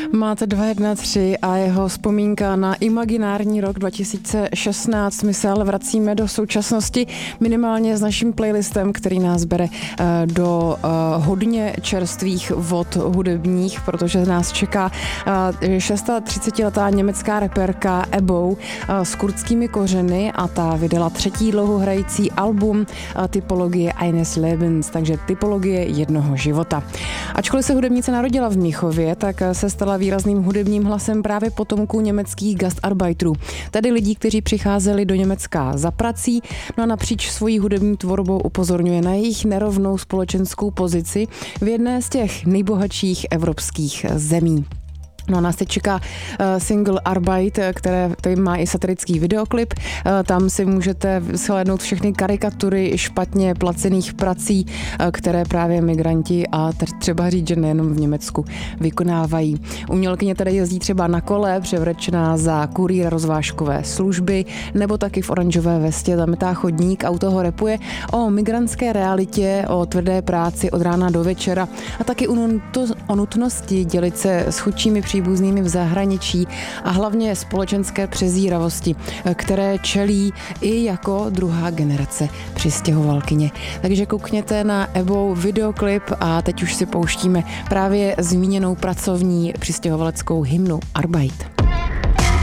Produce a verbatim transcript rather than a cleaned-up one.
Máte dva jedna tři a jeho vzpomínka na imaginární rok dva tisíce šestnáct. My se ale vracíme do současnosti minimálně s naším playlistem, který nás bere do hodně čerstvých vod hudebních, protože nás čeká třicetišestiletá německá reperka Ebou s kurdskými kořeny a ta vydala třetí dlouhohrající album Typologie eines Lebens, takže typologie jednoho života. Ačkoliv se hudebnice narodila v Mnichově, tak se stala výrazným hudebním hlasem právě potomků německých Gastarbeiterů, tedy lidí, kteří přicházeli do Německa za prací, no a napříč svojí hudební tvorbou upozorňuje na jejich nerovnou společenskou pozici v jedné z těch nejbohatších evropských zemí. No a nás teď čeká uh, single Arbeit, které tady má i satirický videoklip. Uh, tam si můžete shlédnout všechny karikatury špatně placených prací, uh, které právě migranti a třeba říct, že nejenom v Německu vykonávají. Umělkyně tady jezdí třeba na kole, převlečená za kurýra rozvážkové služby, nebo taky v oranžové vestě zametá chodník, auto ho repuje o migrantské realitě, o tvrdé práci od rána do večera a taky o nutnosti dělit se s chudšími příbuznými v zahraničí a hlavně společenské přezíravosti, které čelí i jako druhá generace přistěhovalkyně. Takže koukněte na Ebou videoklip a teď už si pouštíme právě zmíněnou pracovní přistěhovaleckou hymnu Arbeit.